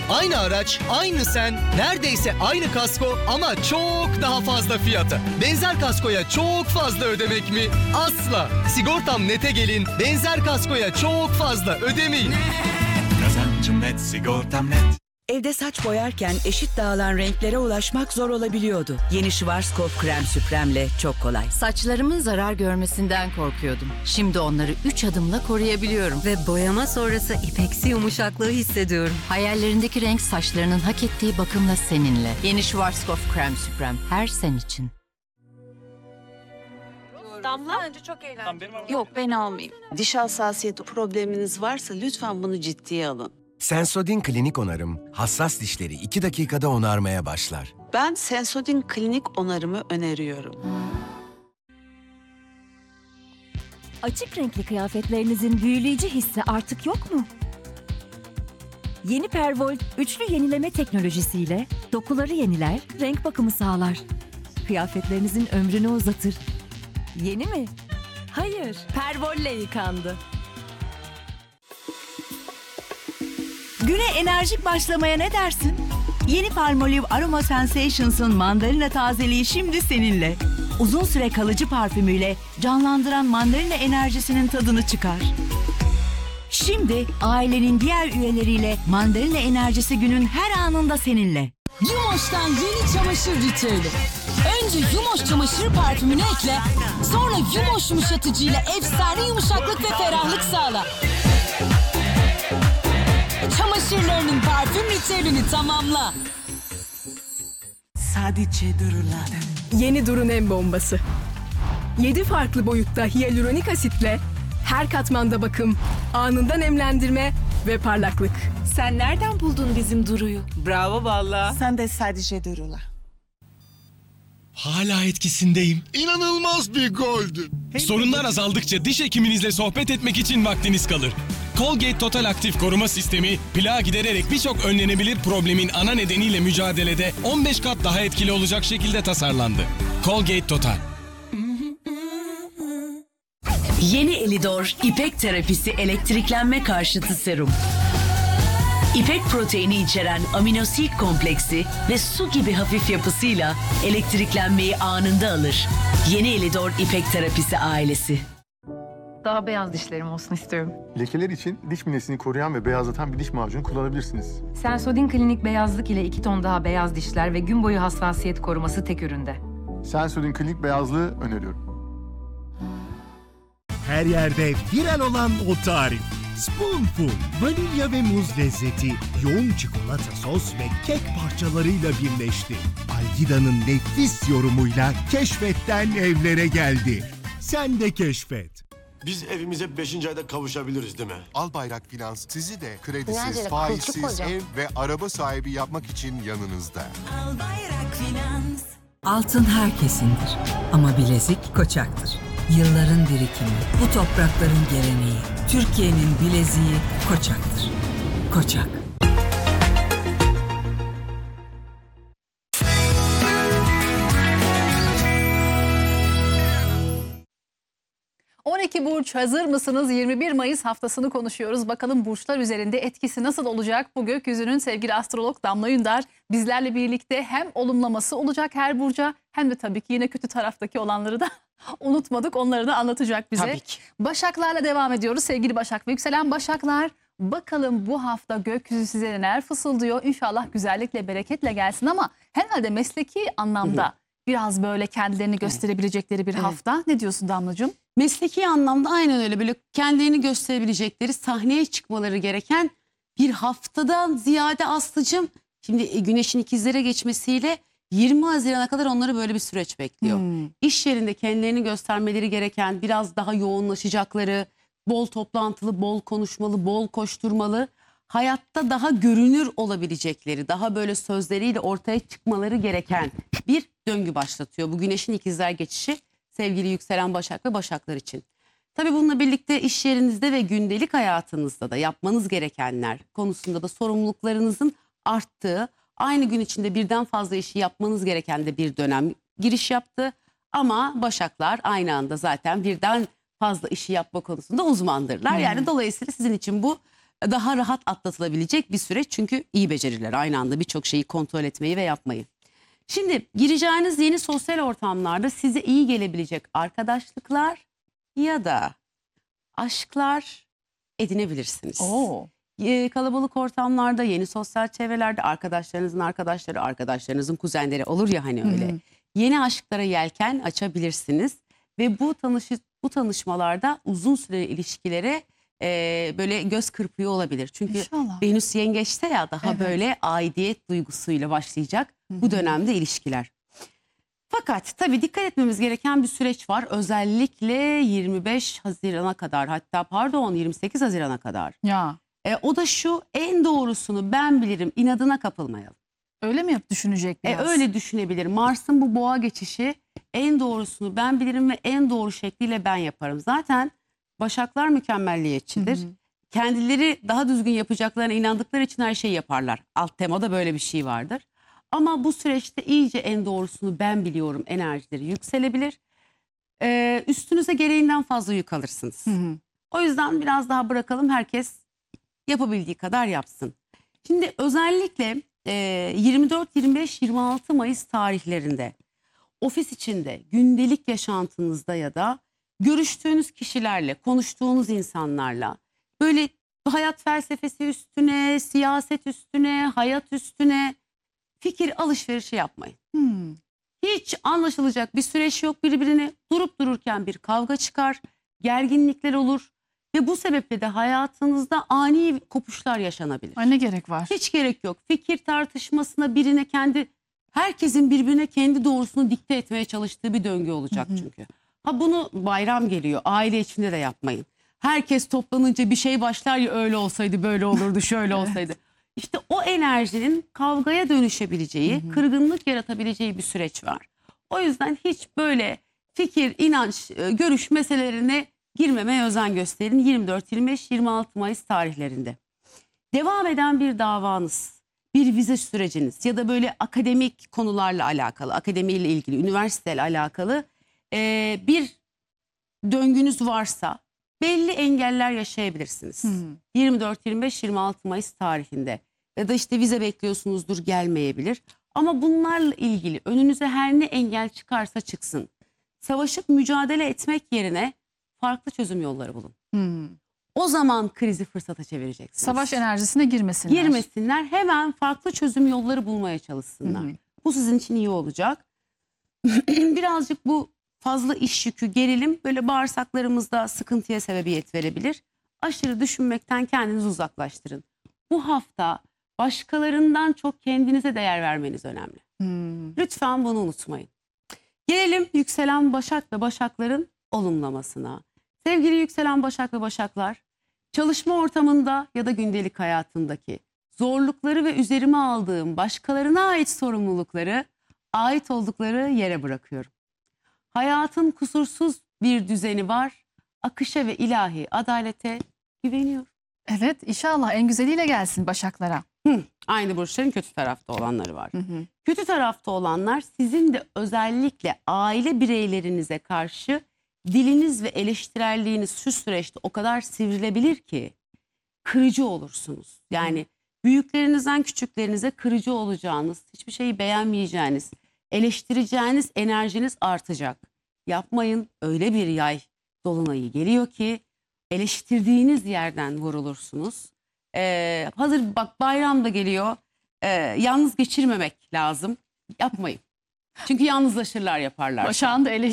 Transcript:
Aynı araç, aynı sen, neredeyse aynı kasko ama çok daha fazla fiyata. Benzer kaskoya çok fazla ödemek mi? Asla. Sigortam Net'e gelin, benzer kaskoya çok fazla ödemeyin. Kazancım net, sigortam net. Evde saç boyarken eşit dağılan renklere ulaşmak zor olabiliyordu. Yeni Schwarzkopf krem süpremle çok kolay. Saçlarımın zarar görmesinden korkuyordum. Şimdi onları 3 adımla koruyabiliyorum. Ve boyama sonrası ipeksi yumuşaklığı hissediyorum. Hayallerindeki renk saçlarının hak ettiği bakımla seninle. Yeni Schwarzkopf krem süprem her sen için. Damla önce çok eğlenceli. Yok, ben almayayım. Diş hassasiyeti probleminiz varsa lütfen bunu ciddiye alın. Sensodyne Klinik Onarım, hassas dişleri 2 dakikada onarmaya başlar. Ben Sensodyne Klinik Onarım'ı öneriyorum. Açık renkli kıyafetlerinizin büyüleyici hissi artık yok mu? Yeni Perwoll üçlü yenileme teknolojisiyle dokuları yeniler, renk bakımı sağlar. Kıyafetlerinizin ömrünü uzatır. Yeni mi? Hayır, Perwoll'le yıkandı. Güne enerjik başlamaya ne dersin? Yeni Palmolive Aroma Sensations'ın mandalina tazeliği şimdi seninle. Uzun süre kalıcı parfümüyle canlandıran mandalina enerjisinin tadını çıkar. Şimdi ailenin diğer üyeleriyle mandalina enerjisi günün her anında seninle. Yumoş'tan yeni çamaşır ritüeli. Önce Yumoş çamaşır parfümünü ekle, sonra Yumoş yumuşatıcıyla efsane yumuşaklık ve ferahlık sağla. Çamaşırlarının parfüm ritüelini tamamla. Sadece durular. Yeni Duru Nem Bombası. 7 farklı boyutta hyaluronik asitle her katmanda bakım, anında nemlendirme ve parlaklık. Sen nereden buldun bizim Duru'yu? Bravo valla. Sen de sadece durula. Hala etkisindeyim. İnanılmaz bir goldü. Sorunlar azaldıkça diş hekiminizle sohbet etmek için vaktiniz kalır. Colgate Total Aktif Koruma Sistemi, plağı gidererek birçok önlenebilir problemin ana nedeniyle mücadelede 15 kat daha etkili olacak şekilde tasarlandı. Colgate Total. Yeni Elidor İpek Terapisi elektriklenme karşıtı serum. İpek proteini içeren aminosit kompleksi ve su gibi hafif yapısıyla elektriklenmeyi anında alır. Yeni Elidor İpek Terapisi ailesi. Daha beyaz dişlerim olsun istiyorum. Lekeler için diş minesini koruyan ve beyazlatan bir diş macunu kullanabilirsiniz. Sensodyne Klinik beyazlık ile 2 ton daha beyaz dişler ve gün boyu hassasiyet koruması tek üründe. Sensodyne Klinik beyazlığı öneriyorum. Her yerde viral olan o tarif. Spoonful, vanilya ve muz lezzeti, yoğun çikolata sos ve kek parçalarıyla birleşti. Algida'nın nefis yorumuyla keşfetten evlere geldi. Sen de keşfet. Biz evimize 5. ayda kavuşabiliriz değil mi? Albayrak Finans sizi de kredisiz, faizsiz ev ve araba sahibi yapmak için yanınızda. Albayrak Finans. Altın herkesindir ama bilezik Koçak'tır. Yılların birikimi, bu toprakların geleneği, Türkiye'nin bileziği Koçak'tır. Koçak. ...12 burç hazır mısınız? 21 Mayıs haftasını konuşuyoruz. Bakalım burçlar üzerinde etkisi nasıl olacak? Bu gökyüzünün sevgili astrolog Damla Ünder bizlerle birlikte hem olumlaması olacak her burca... ...hem de tabii ki yine kötü taraftaki olanları da unutmadık. Onları da anlatacak bize. Tabii ki. Başaklarla devam ediyoruz. Sevgili Başak ve yükselen Başaklar... Bakalım bu hafta gökyüzü size neler fısıldıyor? İnşallah güzellikle, bereketle gelsin ama herhalde mesleki anlamda biraz böyle kendilerini gösterebilecekleri bir hafta. Ne diyorsun Damlacığım? Mesleki anlamda aynen öyle, böyle kendilerini gösterebilecekleri, sahneye çıkmaları gereken bir haftadan ziyade Aslı'cığım, şimdi Güneş'in ikizlere geçmesiyle 20 Haziran'a kadar onları böyle bir süreç bekliyor. İş yerinde kendilerini göstermeleri gereken, biraz daha yoğunlaşacakları, bol toplantılı, bol konuşmalı, bol koşturmalı, hayatta daha görünür olabilecekleri, daha böyle sözleriyle ortaya çıkmaları gereken bir döngü başlatıyor. Bu Güneş'in ikizler geçişi sevgili yükselen Başak ve Başaklar için. Tabii bununla birlikte iş yerinizde ve gündelik hayatınızda da yapmanız gerekenler konusunda da sorumluluklarınızın arttığı, aynı gün içinde birden fazla işi yapmanız gereken de bir dönem giriş yaptı. Ama Başaklar aynı anda zaten birden fazla işi yapma konusunda uzmandırlar. Yani dolayısıyla sizin için bu daha rahat atlatılabilecek bir süreç. Çünkü iyi becerirler aynı anda birçok şeyi kontrol etmeyi ve yapmayı. Şimdi gireceğiniz yeni sosyal ortamlarda size iyi gelebilecek arkadaşlıklar ya da aşklar edinebilirsiniz. Kalabalık ortamlarda, yeni sosyal çevrelerde arkadaşlarınızın arkadaşları, arkadaşlarınızın kuzenleri olur ya hani öyle. Yeni aşklara yelken açabilirsiniz ve bu tanışmalarda uzun süreli ilişkilere böyle göz kırpıyor olabilir. Çünkü Venüs yengeçte ya daha böyle aidiyet duygusuyla başlayacak bu dönemde ilişkiler. Fakat tabii dikkat etmemiz gereken bir süreç var. Özellikle 25 Haziran'a kadar, hatta pardon 28 Haziran'a kadar. O da şu: en doğrusunu ben bilirim, inadına kapılmayalım. Öyle mi düşünecek biraz? Öyle düşünebilir. Mars'ın bu boğa geçişi, en doğrusunu ben bilirim ve en doğru şekliyle ben yaparım. Zaten Başaklar mükemmelliyetçidir. Kendileri daha düzgün yapacaklarına inandıkları için her şeyi yaparlar. Alt temada böyle bir şey vardır. Ama bu süreçte iyice en doğrusunu ben biliyorum enerjileri yükselebilir. Üstünüze gereğinden fazla yük alırsınız. O yüzden biraz daha bırakalım, herkes yapabildiği kadar yapsın. Şimdi özellikle 24, 25, 26 Mayıs tarihlerinde ofis içinde, gündelik yaşantınızda ya da görüştüğünüz kişilerle, konuştuğunuz insanlarla böyle hayat felsefesi üstüne, siyaset üstüne, hayat üstüne fikir alışverişi yapmayın. Hiç anlaşılacak bir süreç yok birbirine. Durup dururken bir kavga çıkar, gerginlikler olur ve bu sebeple de hayatınızda ani kopuşlar yaşanabilir. Ay ne gerek var? Hiç gerek yok. Fikir tartışmasına herkesin birbirine kendi doğrusunu dikte etmeye çalıştığı bir döngü olacak çünkü. Bunu bayram geliyor, aile içinde de yapmayın. Herkes toplanınca bir şey başlar ya, öyle olsaydı böyle olurdu, şöyle olsaydı. İşte o enerjinin kavgaya dönüşebileceği, kırgınlık yaratabileceği bir süreç var. O yüzden hiç böyle fikir, inanç, görüş meselelerine girmemeye özen gösterin 24, 25, 26 Mayıs tarihlerinde. Devam eden bir davanız, bir vize süreciniz ya da böyle akademik konularla alakalı, akademiyle ilgili, üniversiteyle alakalı bir döngünüz varsa belli engeller yaşayabilirsiniz. 24, 25, 26 Mayıs tarihinde ya da işte vize bekliyorsunuzdur, gelmeyebilir. Ama bunlarla ilgili önünüze her ne engel çıkarsa çıksın, savaşıp mücadele etmek yerine farklı çözüm yolları bulun. O zaman krizi fırsata çevireceksiniz. Savaş enerjisine girmesinler. Girmesinler, hemen farklı çözüm yolları bulmaya çalışsınlar. Bu sizin için iyi olacak. Birazcık bu fazla iş yükü, gerilim böyle bağırsaklarımızda sıkıntıya sebebiyet verebilir. Aşırı düşünmekten kendinizi uzaklaştırın. Bu hafta başkalarından çok kendinize değer vermeniz önemli. Lütfen bunu unutmayın. Gelelim yükselen Başak ve Başakların olumlamasına. Sevgili yükselen Başak ve Başaklar, çalışma ortamında ya da gündelik hayatındaki zorlukları ve üzerime aldığım başkalarına ait sorumlulukları ait oldukları yere bırakıyorum. Hayatın kusursuz bir düzeni var. Akışa ve ilahi adalete güveniyorum. Evet, inşallah en güzeliyle gelsin Başaklara. Aynı burçların kötü tarafta olanları var. Kötü tarafta olanlar sizin de özellikle aile bireylerinize karşı diliniz ve eleştirelliğiniz şu süreçte o kadar sivrilebilir ki kırıcı olursunuz. Yani büyüklerinizden küçüklerinize kırıcı olacağınız, hiçbir şeyi beğenmeyeceğiniz, eleştireceğiniz enerjiniz artacak. Yapmayın, öyle bir yay dolunayı geliyor ki eleştirdiğiniz yerden vurulursunuz. Hazır bak bayram da geliyor, yalnız geçirmemek lazım. Yapmayın. Çünkü yalnızlaşırlar, yaparlar. Başak'ın da